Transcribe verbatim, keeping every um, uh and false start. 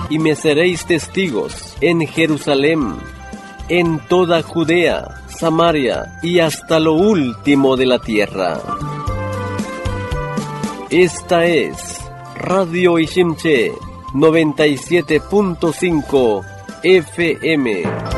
y me seréis testigos en Jerusalén, en toda Judea, Samaria y hasta lo último de la tierra. Esta es Radio Ishimche noventa y siete punto cinco F M.